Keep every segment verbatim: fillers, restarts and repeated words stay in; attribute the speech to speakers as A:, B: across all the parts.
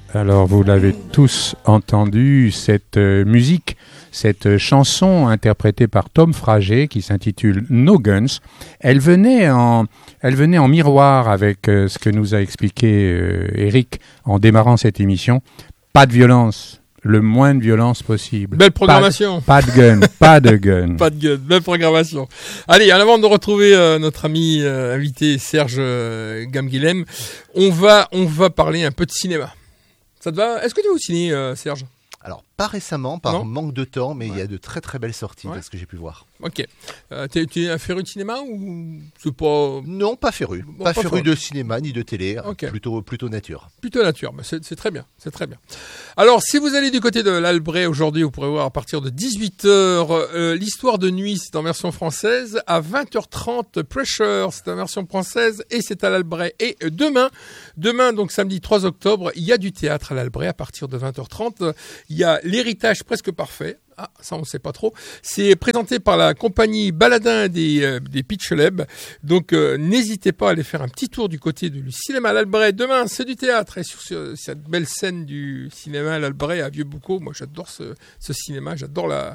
A: Alors vous l'avez tous entendu, cette euh, musique, cette chanson interprétée par Tom Frager qui s'intitule No Guns, elle venait en, elle venait en miroir avec euh, ce que nous a expliqué euh, Eric en démarrant cette émission. Pas de violence, le moins de violence possible.
B: Belle programmation.
A: Pas, pas de gun, pas de gun.
B: Pas de gun, belle programmation. Allez, en avant de retrouver euh, notre ami euh, invité Serge euh, Gamguilhem, on va, on va parler un peu de cinéma. Ça te va ? Est-ce que tu vas au ciné, euh, Serge ?
C: Alors, pas récemment, par
B: non
C: manque de temps, mais il
B: ouais.
C: y a de très très belles sorties,
B: ouais.
C: de ce que j'ai pu voir.
B: Ok. Euh, t'es, t'es un féru de cinéma ou c'est pas...
C: Non, pas féru.
B: Bon,
C: pas
B: pas
C: féru
B: fort.
C: de cinéma ni de télé,
B: okay.
C: plutôt, plutôt nature.
B: Plutôt nature, bah c'est, c'est très bien, c'est très bien. Alors, si vous allez du côté de l'Albret aujourd'hui, vous pourrez voir à partir de dix-huit heures euh, l'histoire de nuit, c'est en version française. À vingt heures trente, Pressure, c'est en version française et c'est à l'Albret. Et euh, demain, demain, donc samedi trois octobre, il y a du théâtre à l'Albret à partir de vingt heures trente. Il y a l'héritage presque parfait. Ah, ça on ne sait pas trop. C'est présenté par la compagnie Baladin des, euh, des Pitcheleb. Donc euh, n'hésitez pas à aller faire un petit tour du côté du cinéma à l'Albret. Demain, c'est du théâtre. Et sur ce, cette belle scène du cinéma à l'Albret à Vieux-Boucau, moi j'adore ce, ce cinéma, j'adore la,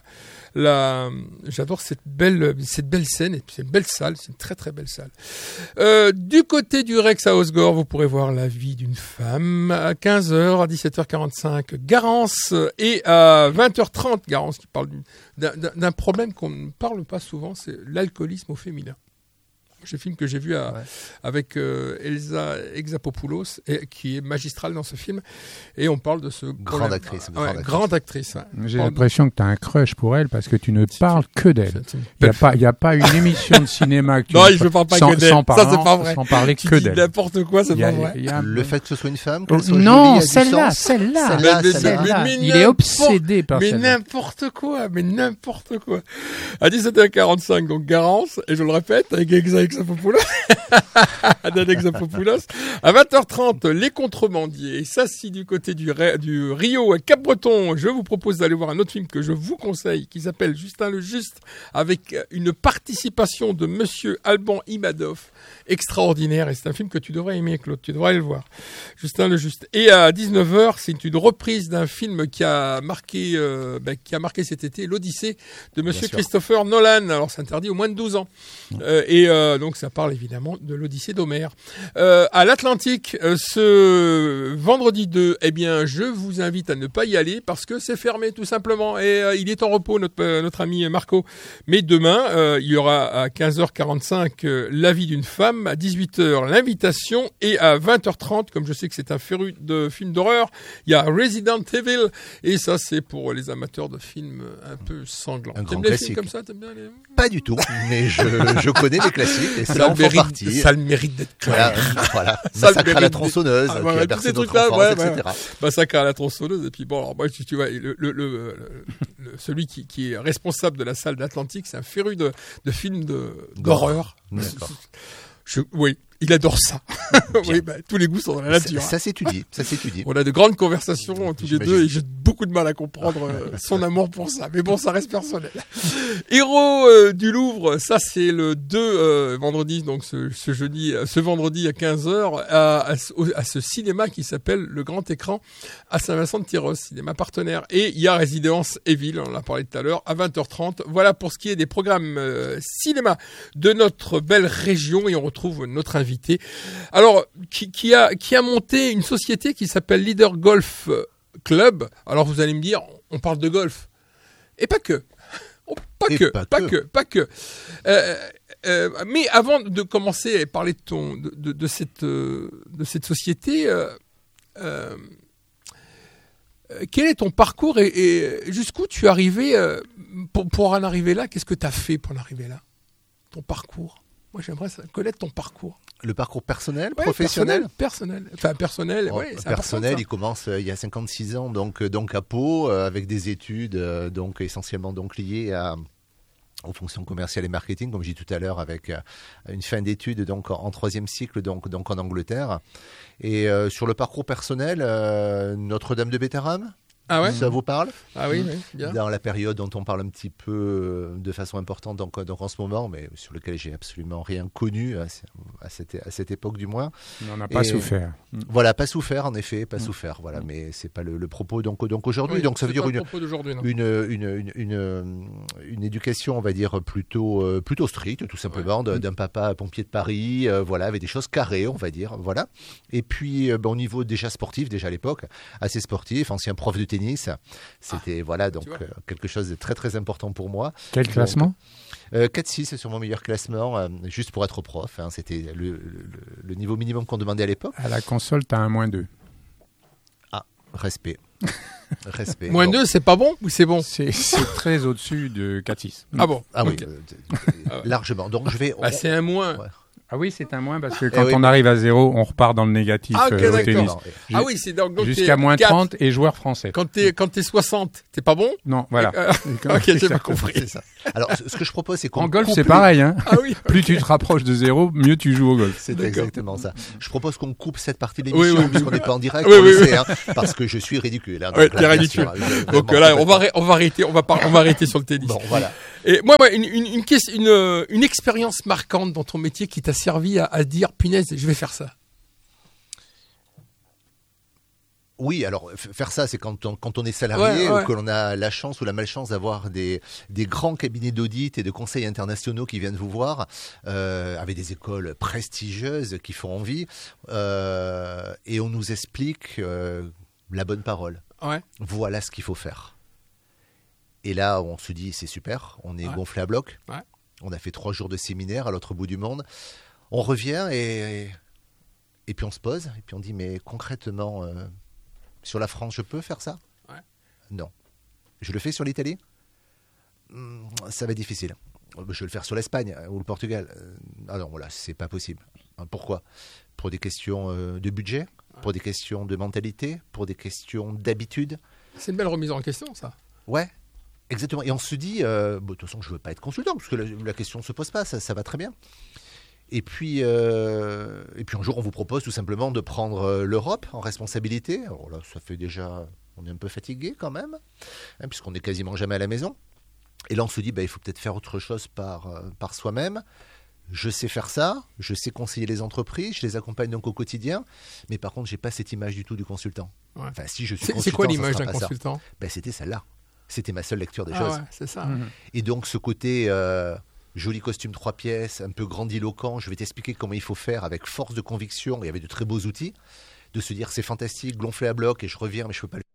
B: la, j'adore cette belle, cette belle scène. Et puis c'est une belle salle, c'est une très très belle salle. Euh, du côté du Rex à Osgore, vous pourrez voir La vie d'une femme à quinze heures, à dix-sept heures quarante-cinq, Garance, et à vingt heures trente, Garance qui parle d'un, d'un problème qu'on ne parle pas souvent, c'est l'alcoolisme au féminin. C'est un film que j'ai vu à, ouais. avec euh, Elsa Exarchopoulos, et, qui est magistrale dans ce film, et on parle de ce
C: grande
B: problème.
C: actrice,
B: Ouais,
C: grande actrice.
B: Grande actrice. Ouais.
A: J'ai l'impression que tu as un crush pour elle parce que tu ne
B: c'est
A: parles
B: une...
A: que d'elle. Il n'y a pas, il y a pas une émission de cinéma que tu
B: non, je ne parle pas
A: sans,
B: que d'elle.
A: Sans, parlant,
B: ça c'est pas vrai.
A: Sans parler
B: tu
A: que
B: dis
A: d'elle.
B: N'importe quoi, c'est
A: a,
B: pas vrai.
C: A, le fait que ce soit une femme,
A: oh,
C: soit
A: non,
C: jolie,
A: celle-là, celle-là,
C: celle-là,
A: mais,
C: celle-là.
A: Mais, mais,
B: mais
A: il est obsédé par
B: mais
A: celle-là.
B: n'importe quoi, mais n'importe quoi. À dix-sept heures quarante-cinq, donc Garance, et je le répète, avec Elsa Exarchopoulos. Adèle Exarchopoulos. À vingt heures trente, Les Contrebandiers. Et ça, si du côté du, du Rio à Cap-Breton, je vous propose d'aller voir un autre film que je vous conseille, qui s'appelle Justin le Juste, avec une participation de Monsieur Alban Imadov, extraordinaire. Et c'est un film que tu devrais aimer, Claude. Tu devrais aller le voir. Justin le Juste. Et à dix-neuf heures, c'est une reprise d'un film qui a marqué, euh, ben, qui a marqué cet été, l'Odyssée de Monsieur Christopher Nolan. Alors, c'est interdit au moins de douze ans. Mmh. Euh, et euh, donc, ça parle évidemment de l'Odyssée d'Homère. Euh, à l'Atlantique, euh, ce vendredi deux, eh bien, je vous invite à ne pas y aller parce que c'est fermé tout simplement. Et euh, il est en repos, notre, euh, notre ami Marco. Mais demain, euh, il y aura à quinze heures quarante-cinq euh, La vie d'une femme, à dix-huit heures l'invitation et à vingt heures trente, comme je sais que c'est un féru de films d'horreur, il y a Resident Evil. Et ça, c'est pour les amateurs de films un peu sanglants.
C: Un
B: T'aimes
C: grand
B: les
C: classique.
B: films comme ça, t'aimes bien les...
C: Pas du tout, mais je, je connais les classiques et ça,
B: ça
C: en
B: mérite,
C: fait partie.
B: Ça le mérite d'être clair.
C: Voilà, voilà.
B: Ça
C: Massacre à la tronçonneuse,
B: ah,
C: qui
B: ouais,
C: a bercé notre
B: là,
C: enfance,
B: ouais,
C: et cetera.
B: Ouais. Massacre à la tronçonneuse. Et puis bon, alors moi, tu, tu vois, le, le, le, le, le, celui qui, qui est responsable de la salle d'Atlantique, c'est un féru de, de films de, d'horreur.
C: D'accord.
B: Je, oui, il adore ça. oui, bah, tous les goûts sont dans la nature.
C: Ça, ça s'étudie, ça s'étudie.
B: On a de grandes conversations tous les
C: J'imagine.
B: deux et j'ai beaucoup de mal à comprendre euh, son amour pour ça. Mais bon, ça reste personnel. Héros euh, du Louvre, ça c'est le deux euh, vendredi, donc ce, ce jeudi, ce vendredi à quinze heures à, à, à ce cinéma qui s'appelle Le Grand Écran à Saint-Vincent-de-Tyrosse, cinéma partenaire. Et il y a Résidence Evil, on en a parlé tout à l'heure, à vingt heures trente. Voilà pour ce qui est des programmes euh, cinéma de notre belle région et on retrouve notre invité. Alors, qui, qui a qui a monté une société qui s'appelle Leader Golf Club. Alors vous allez me dire, on parle de golf. Et pas que. Oh, pas, que, pas, pas que, que, pas que. Euh, euh, mais avant de commencer à parler de ton, de, de, de cette, euh, de cette société, euh, euh, quel est ton parcours et, et jusqu'où tu es arrivé euh, pour, pour en arriver là? Qu'est-ce que tu as fait pour en arriver là? Ton parcours. Moi, j'aimerais connaître ton parcours.
C: Le parcours personnel,
B: ouais,
C: professionnel,
B: personnel, personnel. Enfin, personnel,
C: oh,
B: ouais.
C: Personnel, il commence euh, il y a cinquante-six ans, donc donc à Pau, euh, avec des études, euh, donc essentiellement donc liées à aux fonctions commerciales et marketing, comme j'ai dit tout à l'heure, avec euh, une fin d'études donc en, en troisième cycle, donc donc en Angleterre. Et euh, sur le parcours personnel, euh, Notre-Dame de Bétharram.
B: Ah ouais.
C: Ça vous parle?
B: Ah oui, oui, bien.
C: Dans la période dont on parle un petit peu de façon importante donc, donc en ce moment, mais sur lequel j'ai absolument rien connu à, à, cette, à cette époque du moins.
A: On n'a pas
C: Et
A: souffert.
C: Voilà, pas souffert en effet, pas
A: Mm.
C: souffert. Voilà, mais c'est pas le, le propos donc, donc aujourd'hui.
B: Oui,
C: donc ça veut
B: c'est
C: dire
B: pas
C: une,
B: le propos d'aujourd'hui, non.
C: une, une, une, une, une éducation, on va dire, plutôt, euh, plutôt stricte, tout simplement,
B: Ouais.
C: de- d'un papa pompier de Paris, euh, voilà, avec des choses carrées, on va dire, voilà. Et puis, euh, ben, au niveau déjà sportif, déjà à l'époque, assez sportif, ancien prof de tennis, c'était, voilà, donc
B: vois.
C: euh, quelque chose de très, très important pour moi.
A: Quel classement?
C: Euh, quatre six sur mon meilleur classement, euh, juste pour être prof, hein, c'était le, le, le niveau minimum qu'on demandait à l'époque.
A: À la console, tu as un moins deux.
C: Ah, respect. Respect.
B: Moins
C: Bon.
B: deux, c'est pas bon ou c'est bon?
A: C'est c'est très au-dessus de quatre six.
B: Ah bon.
C: Ah oui,
B: Ok.
C: euh, euh, largement. Donc je vais...
B: Bah, c'est un moins.
C: Ouais.
A: Ah oui, c'est un moins parce que quand
C: oui,
A: on
C: mais-
A: arrive à zéro, on repart dans le négatif
B: Ah, ok,
A: euh, au
B: d'accord.
A: tennis.
C: Non,
B: Ah oui, c'est donc, donc
A: Jusqu'à
B: t'es
A: moins
B: quatre.
A: trente et joueur français.
B: Quand t'es quand t'es soixante, t'es pas bon?
A: Non, voilà.
B: Euh, ok, j'ai pas compris.
C: c'est ça. Alors, ce ce que je propose, c'est qu'on
A: En golf,
C: coupe
A: c'est
C: les-
A: pareil. Hein.
B: Ah oui.
A: Plus tu te rapproches de zéro, mieux tu joues au golf.
C: C'est
B: D'accord.
C: exactement ça. Je propose qu'on coupe cette partie de
B: Oui,
C: l'émission,
B: oui,
C: puisqu'on
B: oui.
C: n'est pas en direct,
B: Oui,
C: on
B: oui,
C: le
B: oui.
C: sait, hein, parce que je suis ridicule. Hein,
B: Ouais,
C: donc là,
B: t'es
C: bien
B: ridicule.
C: sûr, je-
B: Donc
C: vraiment,
B: euh, là, on va
C: complètement.
B: arrêter, on va arrêter, on va pas, on va arrêter sur le tennis.
C: Bon, voilà.
B: Et moi, moi, une une une, question- une, euh, une expérience marquante dans ton métier qui t'a servi à, à dire, punaise, je vais faire ça.
C: Oui, alors f- faire ça, c'est quand on, quand on est salarié
B: Ouais, ouais.
C: ou que l'on a la chance ou la malchance d'avoir des, des grands cabinets d'audit et de conseils internationaux qui viennent vous voir, euh, avec des écoles prestigieuses qui font envie, euh, et on nous explique euh, la bonne parole.
B: Ouais.
C: Voilà ce qu'il faut faire. Et là, on se dit, c'est super, on est
B: Ouais.
C: gonflé à bloc.
B: Ouais.
C: On a fait trois jours de séminaire à l'autre bout du monde. On revient et, et puis on se pose, et puis on dit, mais concrètement, euh, sur la France, je peux faire ça?
B: Ouais.
C: Non. Je le fais sur l'Italie? Hmm, ça va être difficile. Je vais le faire sur l'Espagne ou le Portugal. Euh, Ah non, voilà, c'est pas possible. Pourquoi? Pour des questions euh, de budget, pour des questions de mentalité, pour des questions d'habitude.
B: C'est une belle remise en question, ça.
C: Ouais, exactement. Et on se dit, euh, bon, de toute façon, je ne veux pas être consultant, parce que la, la question ne se pose pas, ça, ça va très bien. Et puis, euh, et puis un jour, on vous propose tout simplement de prendre euh, l'Europe en responsabilité. Alors là, ça fait déjà, on est un peu fatigué quand même, hein, puisqu'on n'est quasiment jamais à la maison. Et là, on se dit, bah, il faut peut-être faire autre chose par, euh, par soi-même. Je sais faire ça, je sais conseiller les entreprises, je les accompagne donc au quotidien, mais par contre, j'ai pas cette image du tout du consultant.
B: Ouais.
C: Enfin, si je suis
B: C'est
C: consultant,
B: c'est quoi
C: ça
B: l'image
C: sera
B: d'un
C: pas ça.
B: consultant?
C: Ben, c'était celle-là. C'était ma seule lecture des
B: Ah
C: choses.
B: ouais, c'est ça.
A: Mhm.
C: Et donc ce côté euh, joli costume trois pièces, un peu grandiloquent, je vais t'expliquer comment il faut faire avec force de conviction et avec de très beaux outils, de se dire c'est fantastique, gonflé à bloc et je reviens mais je peux pas le...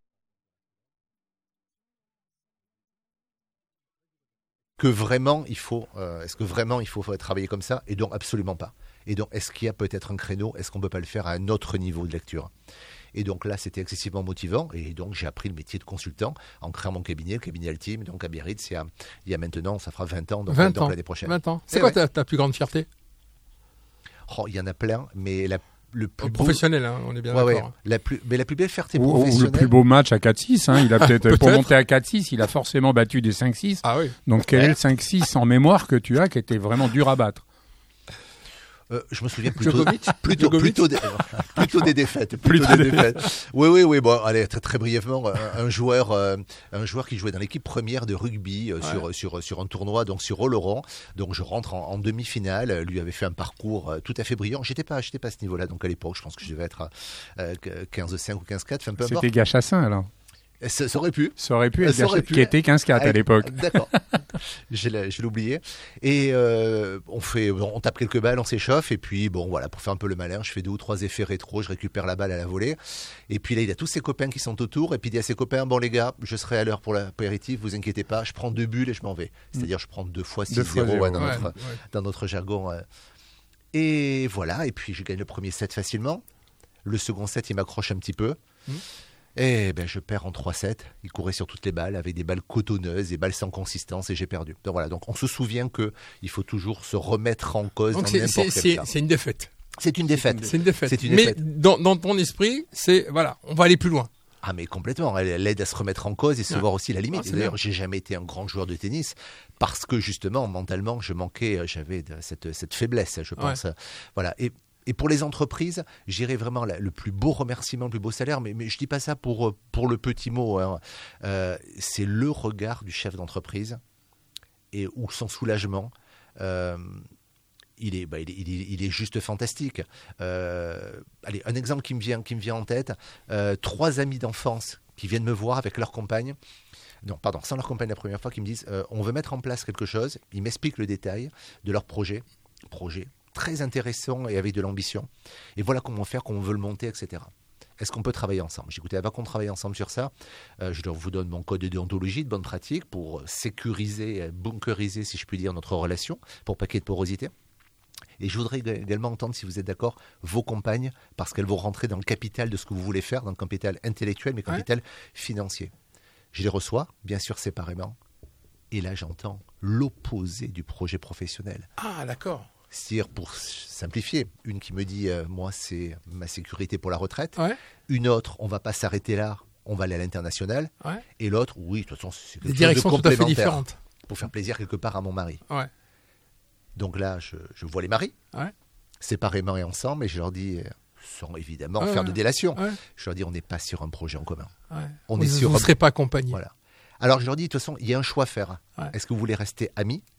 C: que vraiment il faut, euh, est-ce que vraiment il faut travailler comme ça? Et donc absolument pas. Et donc est-ce qu'il y a peut-être un créneau? Est-ce qu'on peut pas le faire à un autre niveau de lecture? Et donc là, c'était excessivement motivant. Et donc, j'ai appris le métier de consultant en créant mon cabinet, le cabinet Altim, donc à Biarritz, il y a, il y a maintenant, ça fera vingt ans, donc,
B: vingt
C: donc
B: ans.
C: l'année prochaine.
B: vingt ans. C'est
C: Eh
B: quoi
C: ouais.
B: ta, ta plus grande fierté?
C: Oh, il y en a plein, mais la, le plus beau...
B: Professionnel, hein, on est bien
C: Ouais, ouais.
B: d'accord.
C: La plus, mais la plus belle fierté
A: Ou, ou le
C: professionnelle...
A: plus beau match à quatre six. Hein. Il a peut-être, pour
B: Peut-être.
A: monter à quatre six, il a forcément battu des cinq six.
B: Ah oui.
A: Donc quel est le cinq six en mémoire que tu as qui était vraiment dur à battre?
C: Euh, je me souviens plutôt,
B: Djokovic
C: plutôt,
B: Djokovic
C: plutôt, des, plutôt des défaites. Plutôt des défaites. Oui, oui, oui. Bon, allez, très, très brièvement, un, un joueur, euh, un joueur qui jouait dans l'équipe première de rugby euh,
B: Ouais.
C: sur, sur, sur un tournoi, donc sur Oloron. Donc je rentre en, en demi-finale. Lui avait fait un parcours euh, tout à fait brillant. J'étais pas, j'étais pas à ce niveau-là. Donc à l'époque, je pense que je devais être à euh, quinze cinq ou quinze quatre. Enfin, peu importe.
A: C'était Gachassin alors.
C: Ça, ça aurait pu.
A: Ça aurait pu être
C: Ça aurait
A: Gachet-
C: pu.
A: qui était quinze quatre à
C: Ah,
A: l'époque.
C: D'accord. je l'ai je l'ai oublié. Et euh, on fait, on tape quelques balles, on s'échauffe. Et puis, bon, voilà, pour faire un peu le malin, je fais deux ou trois effets rétro, je récupère la balle à la volée. Et puis là, il y a tous ses copains qui sont autour. Et puis il dit à ses copains, bon les gars, je serai à l'heure pour l'apéritif, vous inquiétez pas. Je prends deux bulles et je m'en vais. C'est-à-dire, je prends deux fois six
A: Deux fois
C: zéro
A: zéro,
C: ouais, dans,
B: Ouais,
C: notre,
B: ouais.
C: dans notre jargon. euh. Et voilà, et puis je gagne le premier set facilement. Le second set, il m'accroche un petit peu.
B: Mmh.
C: Et ben, je perds en trois sept. Il courait sur toutes les balles avec des balles cotonneuses, des balles sans consistance et j'ai perdu. Donc voilà, donc on se souvient que il faut toujours se remettre en cause
B: Donc
C: dans
B: c'est
C: n'importe
B: c'est-
C: quel
B: c'est-
C: cas.
B: c'est une défaite.
C: C'est une défaite.
B: C'est une défaite.
C: C'est une
B: Mais
C: défaite.
B: dans, dans ton esprit, c'est voilà, on va aller plus loin.
C: Ah mais complètement, elle, elle aide à se remettre en cause et se
B: Ouais.
C: voir aussi la limite.
B: Ah, c'est
C: Et D'ailleurs,
B: bien.
C: j'ai jamais été un grand joueur de tennis parce que justement, mentalement, je manquais, euh, j'avais de- cette, cette faiblesse, je pense. Voilà. Et Et pour les entreprises, j'irai vraiment la, le plus beau remerciement, le plus beau salaire, mais, mais je ne dis pas ça pour, pour le petit mot. Hein. Euh, c'est le regard du chef d'entreprise et ou son soulagement. Euh, il, est, bah, il, est, il, est, il est juste fantastique. Euh, allez, un exemple qui me vient, qui me vient en tête. Euh, trois amis d'enfance qui viennent me voir avec leur compagne. Non, pardon, sans leur compagne la première fois, qui me disent euh, on veut mettre en place quelque chose. Ils m'expliquent le détail de leur projet. Projet très intéressant et avec de l'ambition. Et voilà comment faire, comment on veut le monter, et cetera. Est-ce qu'on peut travailler ensemble ? J'ai écouté, avant qu'on travaille ensemble sur ça, euh, je vous donne mon code de déontologie, de bonne pratique, pour sécuriser, bunkeriser, si je puis dire, notre relation, pour pas qu'il y ait de porosité. Et je voudrais également entendre, si vous êtes d'accord, vos compagnes, parce qu'elles vont rentrer dans le capital de ce que vous voulez faire, dans le capital intellectuel, mais capital ouais. financier. Je les reçois, bien sûr, séparément. Et là, j'entends l'opposé du projet professionnel.
B: Ah, d'accord.
C: C'est-à-dire, pour simplifier, une qui me dit euh, « moi, c'est ma sécurité pour la retraite
B: ouais. ».
C: Une autre « on ne va pas s'arrêter là, on va aller à l'international ouais. ». Et l'autre « oui, de toute façon, c'est quelque
B: Des
C: chose de complémentaire. »
B: Des directions tout à fait différentes.
C: Pour faire plaisir quelque part à mon mari.
B: Ouais.
C: Donc là, je, je vois les maris,
B: ouais.
C: séparément et ensemble, et je leur dis, sans évidemment ouais, faire de délation, ouais. je leur dis, on n'est pas sur un projet en commun.
B: Ouais.
C: On
B: vous,
C: est sur
B: vous ne
C: un...
B: serez pas accompagnés.
C: Voilà. Alors je leur dis, de toute façon, il y a un choix à faire.
B: Ouais.
C: Est-ce que vous voulez rester amis